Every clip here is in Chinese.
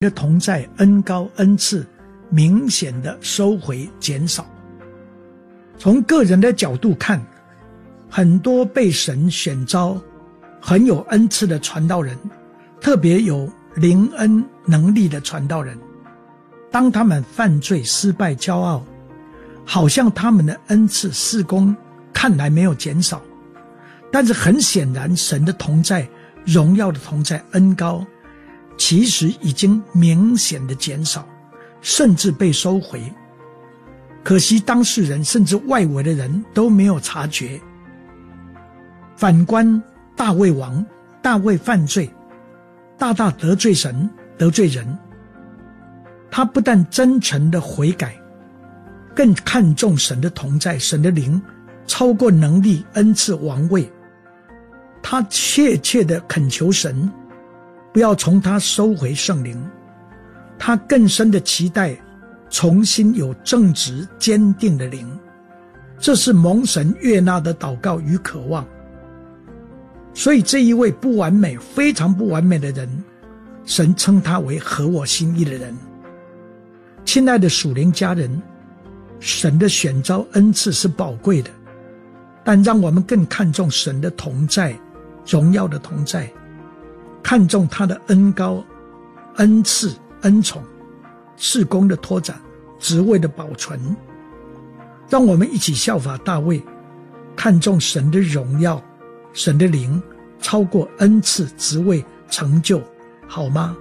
的同在恩高恩赐明显的收回减少。从个人的角度看，很多被神选召很有恩赐的传道人，特别有灵恩能力的传道人，当他们犯罪失败骄傲，好像他们的恩赐事工看来没有减少，但是很显然神的同在，荣耀的同在，恩高其实已经明显的减少，甚至被收回。可惜当事人甚至外围的人都没有察觉。反观大卫王，大卫犯罪，大大得罪神得罪人，他不但真诚的悔改，更看重神的同在，神的灵超过能力恩赐王位。他切切的恳求神不要从他收回圣灵，他更深的期待重新有正直坚定的灵，这是蒙神悦纳的祷告与渴望。所以这一位不完美非常不完美的人，神称他为合我心意的人。亲爱的属灵家人，神的选召恩赐是宝贵的，但让我们更看重神的同在，荣耀的同在，看重他的恩高恩赐恩宠，事工的拓展，职位的保存。让我们一起效法大卫，看重神的荣耀，神的灵超过恩赐职位成就，好吗？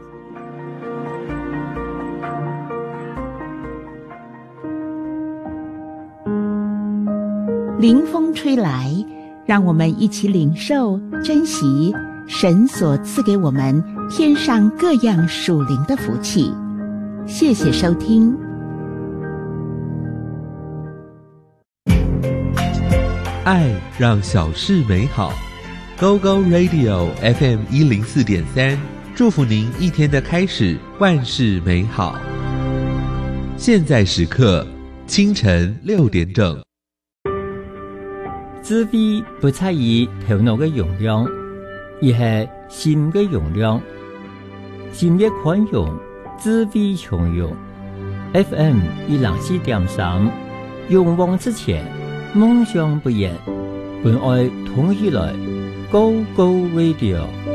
凌风吹来，让我们一起领受珍惜神所赐给我们天上各样属灵的福气。谢谢收听。 爱让小事美好。Go Go Radio FM 104.3，祝福您一天的开始万事美好。现在时刻清晨6点整。 智慧不在于头脑的容量，而是心的容量。心越宽容，智慧从容。FM 104.3，勇往直前，梦想不言，本爱同起来 ，Go Go Radio。